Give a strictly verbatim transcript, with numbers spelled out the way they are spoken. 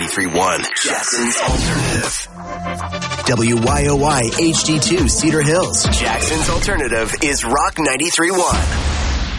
ninety-three point one, Jackson's Alternative. W Y O Y H D two, Cedar Hills. Jackson's Alternative is Rock ninety-three point one.